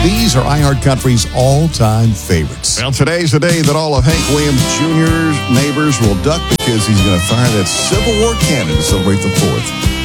These are iHeart Country's all-time favorites. Well, today's the day that all of Hank Williams Jr.'s neighbors will duck because he's going to fire that Civil War cannon to celebrate the 4th.